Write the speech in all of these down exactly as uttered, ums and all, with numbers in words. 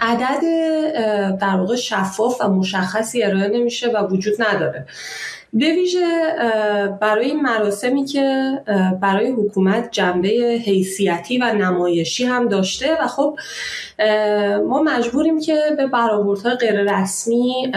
عدد در واقع شفاف و مشخصی ارائه نمیشه و وجود نداره، به ویژه برای این مراسمی که برای حکومت جنبه حیثیتی و نمایشی هم داشته و خب ما مجبوریم که به برآوردهای غیر رسمی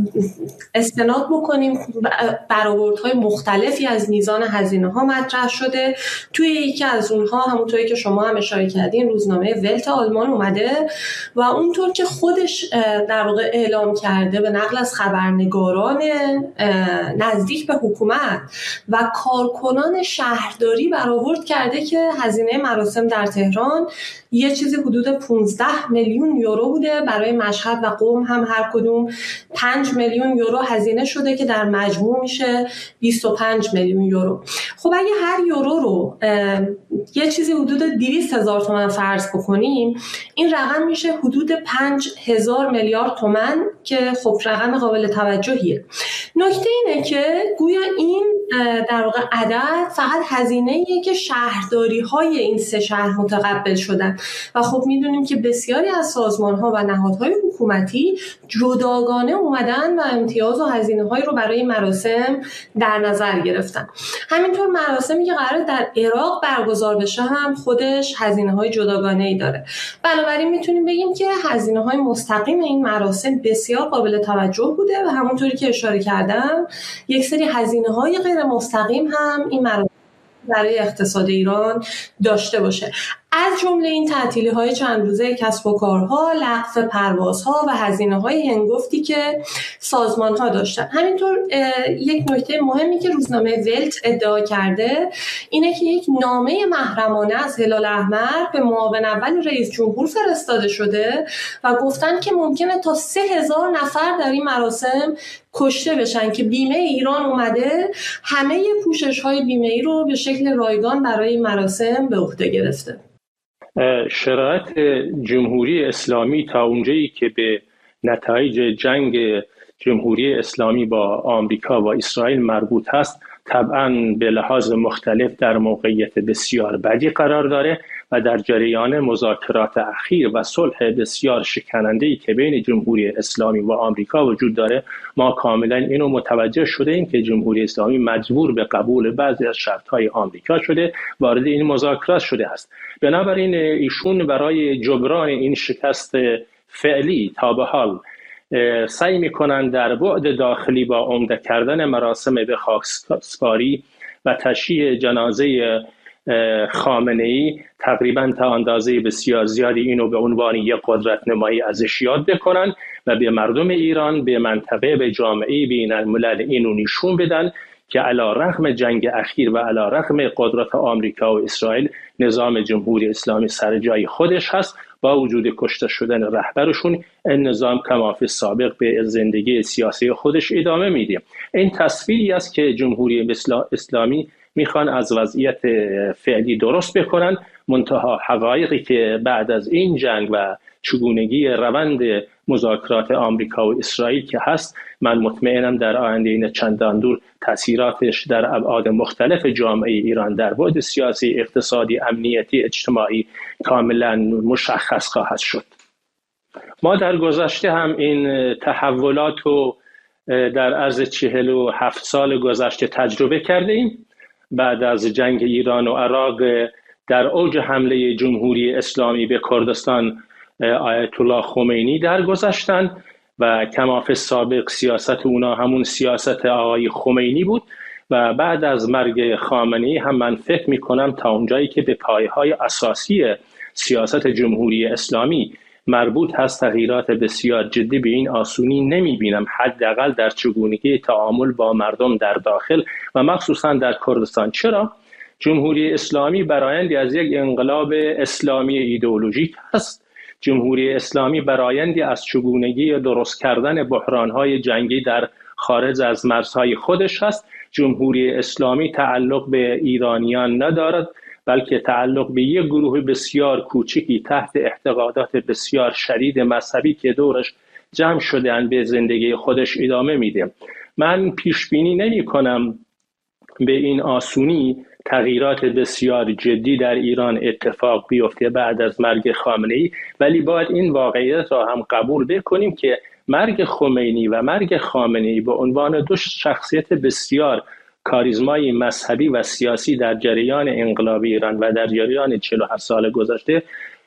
استناد بکنیم. برآوردهای مختلفی از میزان هزینه ها مطرح شده. توی یکی از اونها همونطوری که شما هم اشاره کردین روزنامه ولت آلمان اومده و اونطور که خودش در واقع اعلام کرده به نقل از خبرنگاران نزدیک به حکومت و کارکنان شهرداری برآورد کرده که هزینه مراسم در تهران یه چیزی حدود پانزده میلیون یورو بوده. برای مشهد و قم هم هر کدوم پنج میلیون یورو هزینه شده که در مجموع میشه بیست و پنج میلیون یورو. خب اگه هر یورو رو یه چیزی حدود دویست هزار تومان فرض بکنیم، این رقم میشه حدود پنج هزار میلیارد تومان که خب رقم قابل توجهیه. نکته اینه که گویا این در واقع عدد فقط هزینه‌ایه که شهرداری‌های این سه شهر متقبل شدن و خب میدونیم که بسیاری از سازمان‌ها و نهادهای حکومتی جداگانه اومدن و امتیاز و هزینه‌هایی رو برای مراسم در نظر گرفتن. همینطور مراسمی که قرار در عراق برگزار بشه هم خودش هزینه‌های جداگانه‌ای داره. بنابراین میتونیم بگیم که هزینه‌های مستقیم این مراسم بسیار قابل توجه بوده و همونطوری که اشاره کردم یک سری هزینه‌های غیر مستقیم هم این مراسم برای اقتصاد ایران داشته باشه، از جمله این تعطیلی‌های چند روزه کسب و کارها، لغو پروازها و هزینه‌های هنگفتی که سازمان‌ها داشتن. همینطور یک نکته مهمی که روزنامه ولت ادعا کرده اینه که یک نامه محرمانه از هلال احمر به معاون اول رئیس جمهور فرستاده شده و گفتن که ممکنه تا سه هزار نفر در این مراسم کشته بشن که بیمه ایران اومده همه پوشش‌های بیمه‌ای رو به شکل رایگان برای این مراسم به عهده گرفته. شرایط جمهوری اسلامی تا اونجایی که به نتایج جنگ جمهوری اسلامی با آمریکا و اسرائیل مربوط هست طبعاً به لحاظ مختلف در موقعیت بسیار بدی قرار داره و در جریان مذاکرات اخیر و صلح بسیار شکننده‌ای که بین جمهوری اسلامی و آمریکا وجود داره ما کاملا اینو متوجه شده ایم که جمهوری اسلامی مجبور به قبول بعضی از شرط‌های آمریکا شده، وارد این مذاکرات شده است. بنابراین ایشون برای جبران این شکست فعلی تا به حال سعی میکنن در بعد داخلی با عمده کردن مراسم به خاکسپاری و تشییع جنازه خامنه‌ای تقریبا تا اندازه بسیار زیادی اینو به عنوان یک قدرت نمایی ازش یاد بکنن و به مردم ایران، به منطقه، به جامعه بین الملل اینو نشون بدن که علی رغم جنگ اخیر و علی رغم قدرت آمریکا و اسرائیل نظام جمهوری اسلامی سر جای خودش هست. با وجود کشته شدن رهبرشون این نظام کمافی سابق به زندگی سیاسی خودش ادامه میده. این تصویری است که جمهوری اسلامی میخوان از وضعیت فعلی درست بکنن، منتها حقایقی که بعد از این جنگ و چگونگی روند مذاکرات آمریکا و اسرائیل که هست، من مطمئنم در آینده این چندان دور تاثیراتش در ابعاد مختلف جامعه ایران در بعد سیاسی، اقتصادی، امنیتی، اجتماعی کاملا مشخص خواهد شد. ما در گذشته هم این تحولات رو در عرض چهل و هفت سال گذشته تجربه کرده ایم. بعد از جنگ ایران و عراق در اوج حمله جمهوری اسلامی به کردستان آیت الله خمینی درگذشتند و کماف سابق سیاست اونا همون سیاست آقای خمینی بود و بعد از مرگ خامنه‌ای هم من فکر میکنم تا اونجایی که به پایه‌های اساسی سیاست جمهوری اسلامی مربوط هست تغییرات بسیار جدی به این آسونی نمیبینم، حداقل در چگونگی تعامل با مردم در داخل و مخصوصا در کردستان. چرا؟ جمهوری اسلامی برآیندی از یک انقلاب اسلامی ایدئولوژیک هست. جمهوری اسلامی برآیندی از چگونگی درست کردن بحران‌های جنگی در خارج از مرزهای خودش هست. جمهوری اسلامی تعلق به ایرانیان ندارد، بلکه تعلق به یک گروه بسیار کوچکی تحت اعتقادات بسیار شدید مذهبی که دورش جمع شده‌اند به زندگی خودش ادامه میده. من پیش بینی نمی کنم به این آسونی تغییرات بسیار جدی در ایران اتفاق بیفته بعد از مرگ خامنه‌ای، ولی باید این واقعیت را هم قبول بکنیم که مرگ خمینی و مرگ خامنه‌ای به عنوان دو شخصیت بسیار کاریزمای مذهبی و سیاسی در جریان انقلاب ایران و در جریان چهل و هفت سال گذشته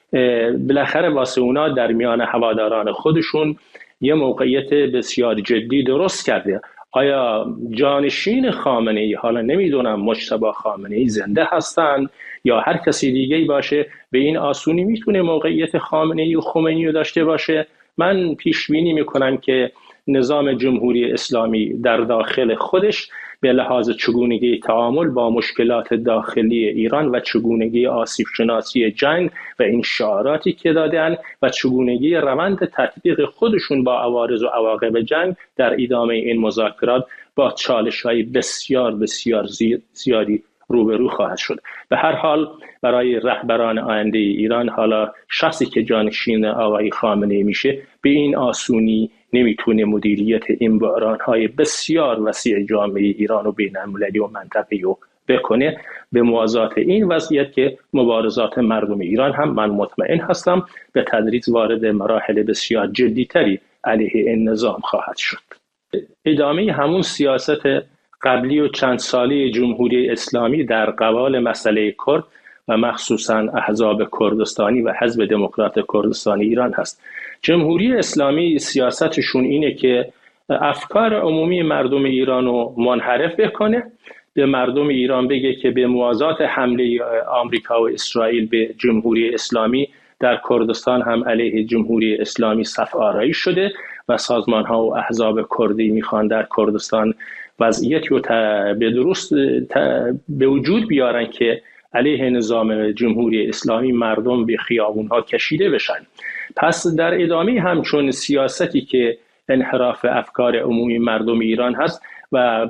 بالاخره واسه اونا در میان هواداران خودشون یه موقعیت بسیار جدی درست کرده. آیا جانشین خامنه‌ای، حالا نمیدونم مجتبی خامنه‌ای زنده هستن یا هر کسی دیگه‌ای باشه، به این آسونی میتونه موقعیت خامنه‌ای و خمینی رو داشته باشه؟ من پیش بینی میکنم که نظام جمهوری اسلامی در داخل خودش به لحاظ چگونگی تعامل با مشکلات داخلی ایران و چگونگی آسیب شناسی جنگ و این شعاراتی که دادن و چگونگی روند تطبیق خودشون با عوارض و عواقب جنگ در ادامه این مذاکرات با چالش‌های بسیار بسیار زیادی روبرو خواهد شد. به هر حال برای رهبران آینده ایران، حالا شخصی که جانشین آقای خامنه‌ای میشه، به این آسونی نمیتونه مدیریت این بحران‌های بسیار وسیع جامعه ایران و بین‌المللی و منطقه‌ای رو بکنه. به موازات این وضعیت که مبارزات مردم ایران هم من مطمئن هستم به تدریج وارد مراحل بسیار جدی‌تری علیه این نظام خواهد شد. ادامه همون سیاست قبلی و چند سالی جمهوری اسلامی در قبال مسئله کرد و مخصوصاً احزاب کردستانی و حزب دموکرات کردستانی ایران هست. جمهوری اسلامی سیاستشون اینه که افکار عمومی مردم ایران رو منحرف بکنه، به مردم ایران بگه که به موازات حمله آمریکا و اسرائیل به جمهوری اسلامی در کردستان هم علیه جمهوری اسلامی صف آرایی شده و سازمان ها و احزاب کردی میخوان در کردستان وضعیتی رو به درست به وجود بیارن که علیه نظام جمهوری اسلامی مردم به خیابون ها کشیده بشن. پس در ادامه همچون سیاستی که انحراف افکار عمومی مردم ایران هست و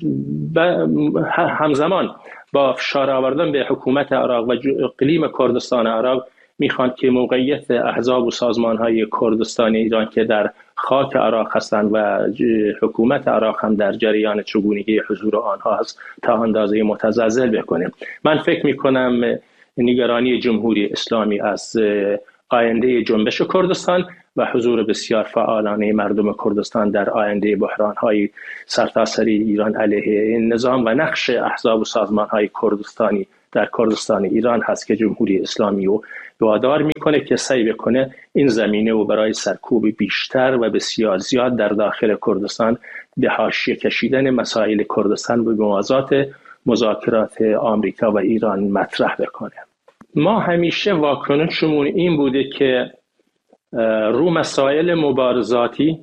همزمان با فشار آوردن به حکومت عراق و اقلیم کردستان عراق میخوان که موقعیت احزاب و سازمان‌های کردستان ایران که در خاک عراق هستند و حکومت عراق هم در جریان چگونگی حضور آنها هست تا اندازه متزلزل بکنه. من فکر میکنم نگرانی جمهوری اسلامی از آینده جنبش کردستان و حضور بسیار فعالانه مردم کردستان در آینده بحران‌های سرتاسری ایران علیه این نظام و نقش احزاب و سازمان‌های کردستانی در کردستان ایران هست که جمهوری اسلامی رو وادار میکنه که سعی بکنه این زمینه رو برای سرکوب بیشتر و بسیار زیاد در داخل کردستان به حاشیه کشیدن مسائل کردستان به موازات مذاکرات آمریکا و ایران مطرح بکنه. ما همیشه واکنشمون این بوده که رو مسائل مبارزاتی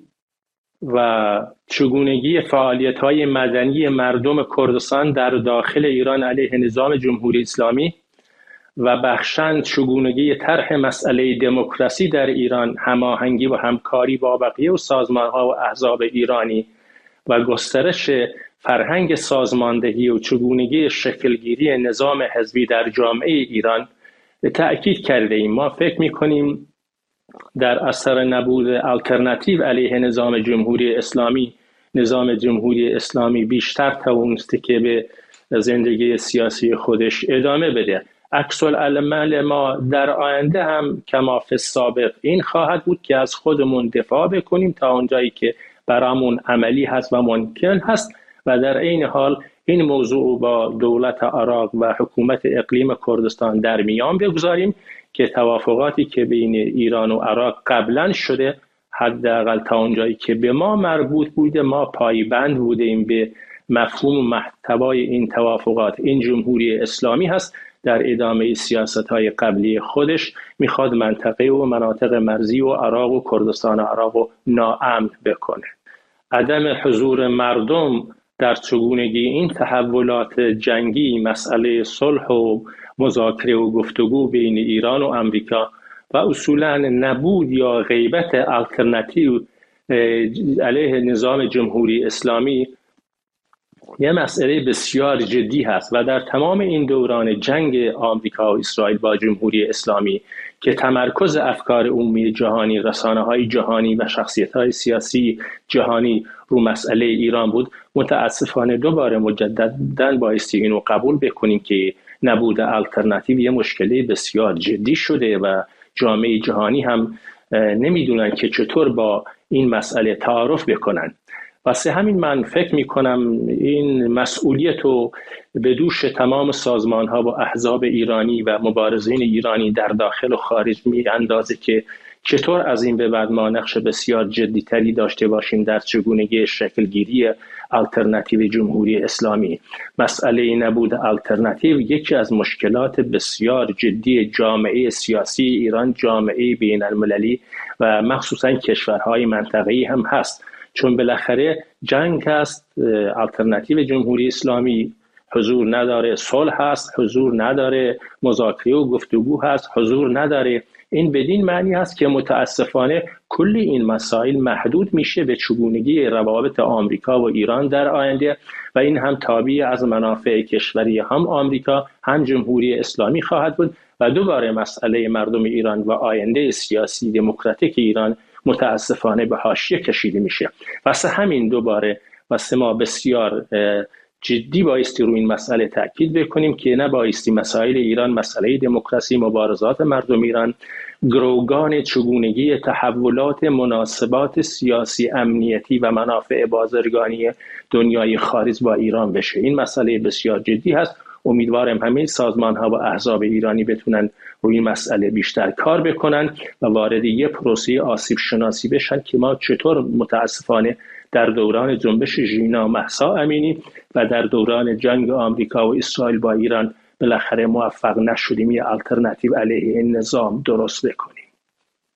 و چگونگی فعالیت‌های مدنی مردم کردستان در داخل ایران علیه نظام جمهوری اسلامی و بخشند چگونگی طرح مسئله دموکراسی در ایران، هماهنگی و همکاری با بقیه و سازمان‌ها و احزاب ایرانی و گسترش فرهنگ سازماندهی و چگونگی شکلگیری نظام حزبی در جامعه ایران تأکید کرده ایم. ما فکر می‌کنیم در اثر نبود الटरनेटिव علیه نظام جمهوری اسلامی، نظام جمهوری اسلامی بیشتر توانسته که به زندگی سیاسی خودش ادامه بده. عکس العمل ما در آینده هم کما فی السابق این خواهد بود که از خودمون دفاع بکنیم تا اونجایی که برامون عملی هست و ممکن هست و در عین حال این موضوع با دولت عراق و حکومت اقلیم کردستان در میان بگذاریم که توافقاتی که بین ایران و عراق قبلا شده حداقل تا اونجایی که به ما مربوط بوده ما پایبند بودیم به مفهوم و محتوای این توافقات. این جمهوری اسلامی هست در ادامه سیاست‌های قبلی خودش میخواد منطقه و مناطق مرزی و عراق و کردستان عراق رو ناامن بکنه. عدم حضور مردم در چگونگی این تحولات جنگی، مسئله صلح و مذاکره و گفتگو بین ایران و امریکا و اصولاً نبود یا غیبت الटरनेटिव علیه نظام جمهوری اسلامی یه مسئله بسیار جدی هست و در تمام این دوران جنگ آمریکا و اسرائیل با جمهوری اسلامی که تمرکز افکار عمومی جهانی، رسانه‌های جهانی و شخصیت‌های سیاسی جهانی رو مسئله ایران بود، متاسفانه دوباره مجدداً بایستی اینو قبول بکنیم که نبود الटरनेटिव یه مشکلی بسیار جدی شده و جامعه جهانی هم نمیدونن که چطور با این مسئله تعارف بکنن. واسه همین من فکر میکنم این مسئولیت رو به دوش تمام سازمان ها و احزاب ایرانی و مبارزین ایرانی در داخل و خارج می اندازه که چطور از این به بعد ما نقش بسیار جدی تری داشته باشیم در چگونگی شکلگیری الटरनेटिव جمهوری اسلامی. مسئله نبود الटरनेटिव یکی از مشکلات بسیار جدی جامعه سیاسی ایران، جامعه بین المللی و مخصوصا کشورهای منطقه‌ای هم هست، چون بالاخره جنگ هست، الटरनेटिव جمهوری اسلامی حضور نداره، صلح هست حضور نداره، مذاکره و گفتگو هست حضور نداره. این بدین معنی هست که متاسفانه کلی این مسائل محدود میشه به چگونگی روابط آمریکا و ایران در آینده و این هم تابع از منافع کشوری هم آمریکا هم جمهوری اسلامی خواهد بود و دوباره مسئله مردم ایران و آینده سیاسی دموکراتیک ایران متاسفانه به حاشیه کشیده میشه. واسه همین دوباره واسه ما بسیار جدی بایستی روی این مسئله تاکید بکنیم که نبایستی مسائل ایران، مسئله دموکراسی، مبارزات مردم ایران، گروگان چگونگی تحولات مناسبات سیاسی، امنیتی و منافع بازرگانی دنیای خارج با ایران بشه. این مسئله بسیار جدی هست. امیدوارم همین سازمان ها و احزاب ایرانی بتونن روی این مسئله بیشتر کار بکنن و وارد یه پروسه آسیب شناسی بشن که ما چطور متاسفانه در دوران جنبش ژینا مهسا امینی و در دوران جنگ آمریکا و اسرائیل با ایران بالاخره موفق نشدیم یه الटरनेटिव علیه این نظام درست بکنیم.